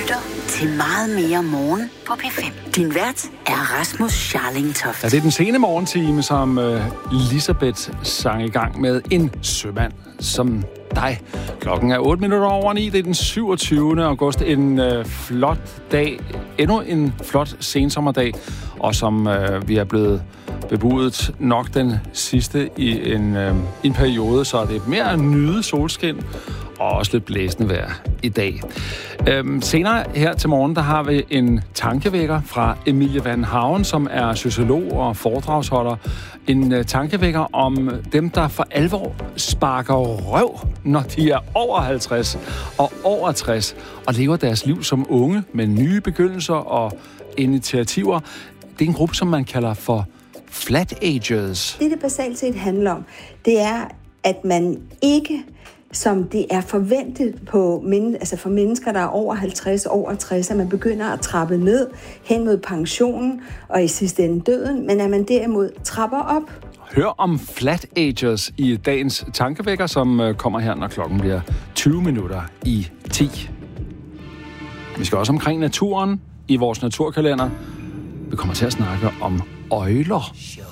lytter til Meget mere morgen på P5. Din vært er Rasmus Scharling-Toft. Ja, det er den sene morgentime, som Elisabeth sang i gang med En sømand som dig. Klokken er 8:08. Det er den 27. august. En flot dag. Endnu en flot sensommerdag. Og som vi er blevet bebudet nok den sidste i en periode, så er det mere at nyde solskin og også lidt blæsende vejr i dag. Senere her til morgen, der har vi en tankevækker fra Emilie Van Haven, som er sociolog og foredragsholder. En tankevækker om dem, der for alvor sparker røv, når de er over 50 og over 60, og lever deres liv som unge med nye begyndelser og initiativer. Det er en gruppe, som man kalder for flat agers. Det basalt set handler om, det er, at man ikke, som det er forventet på for mennesker, der er over 50, over 60, at man begynder at trappe ned hen mod pensionen og i sidste ende døden, men at man derimod trapper op. Hør om flat agers i dagens tankevækker, som kommer her, når klokken bliver 10:20. Vi skal også omkring naturen i vores naturkalender. Vi kommer til at snakke om øgler.